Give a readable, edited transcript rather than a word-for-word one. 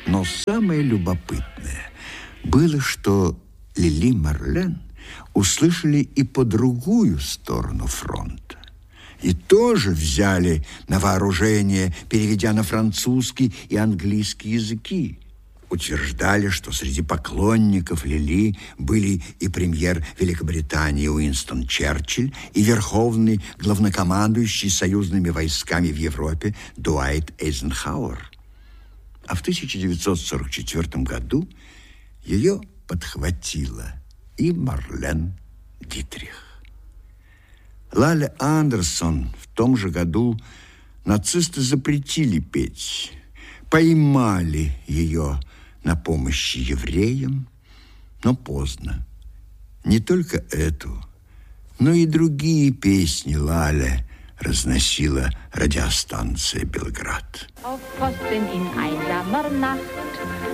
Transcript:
Но самое любопытное было, что Лили Марлен услышали и по другую сторону фронта. И тоже взяли на вооружение, переведя на французский и английский языки. Утверждали, что среди поклонников Лили были и премьер Великобритании Уинстон Черчилль, и верховный главнокомандующий союзными войсками в Европе Дуайт Эйзенхауэр. А в 1944 году ее подхватила и Марлен Дитрих. Лале Андерсон в том же году нацисты запретили петь, поймали ее на помощи евреям, но поздно. Не только эту, но и другие песни Лале разносила радиостанция «Белград».